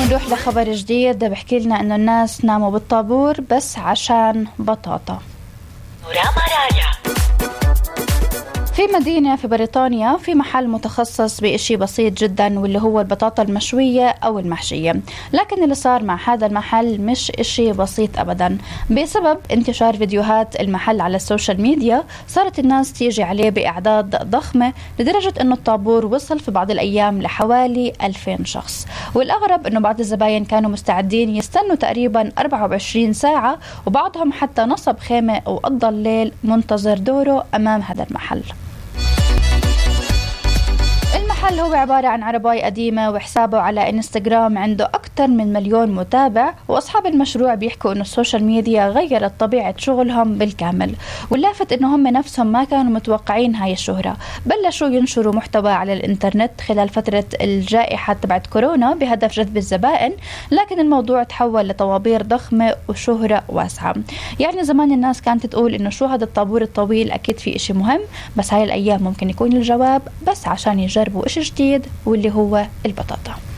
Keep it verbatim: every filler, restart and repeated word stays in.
نروح لخبر جديد بحكي لنا انه الناس ناموا بالطابور بس عشان بطاطا. في مدينة في بريطانيا في محل متخصص بإشي بسيط جدا واللي هو البطاطا المشوية أو المحشية، لكن اللي صار مع هذا المحل مش إشي بسيط أبدا. بسبب انتشار فيديوهات المحل على السوشيال ميديا صارت الناس تيجي عليه بأعداد ضخمة لدرجة أنه الطابور وصل في بعض الأيام لحوالي ألفين شخص. والأغرب أنه بعض الزباين كانوا مستعدين يستنوا تقريبا أربعة وعشرين ساعة، وبعضهم حتى نصب خيمة وقضى الليل منتظر دوره أمام هذا المحل. المحل هو عبارة عن عرباية قديمة وحسابه على إنستغرام عنده أكثر من مليون متابع، وأصحاب المشروع بيحكوا إنه السوشيال ميديا غيرت طبيعة شغلهم بالكامل. واللافت إنه هم نفسهم ما كانوا متوقعين هاي الشهرة، بلشوا ينشروا محتوى على الإنترنت خلال فترة الجائحة تبعت كورونا بهدف جذب الزبائن، لكن الموضوع تحول لطوابير ضخمة وشهرة واسعة. يعني زمان الناس كانت تقول إنه شو هذا الطابور الطويل، أكيد في إشي مهم، بس هاي الأيام ممكن يكون الجواب بس عشان يجربوا إشي جديد واللي هو البطاطا.